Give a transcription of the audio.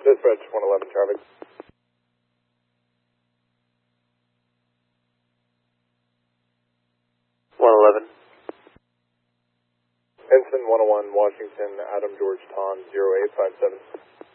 Dispatch 111 traffic. 111. Ensign 101 Washington, Adam George Tom 0857.